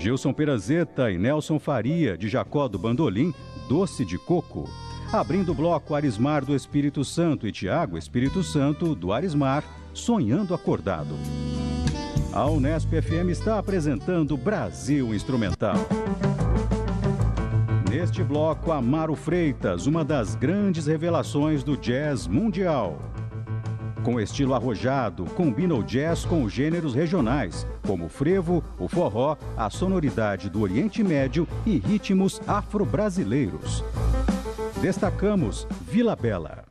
Gilson Perazeta e Nelson Faria, de Jacó do Bandolim, Doce de Coco. Abrindo o bloco, Arismar do Espírito Santo e Tiago Espírito Santo, do Arismar, Sonhando Acordado. A Unesp FM está apresentando Brasil Instrumental. Neste bloco, Amaro Freitas, uma das grandes revelações do jazz mundial. Com estilo arrojado, combina o jazz com os gêneros regionais, como o frevo, o forró, a sonoridade do Oriente Médio e ritmos afro-brasileiros. Destacamos Vila Bela.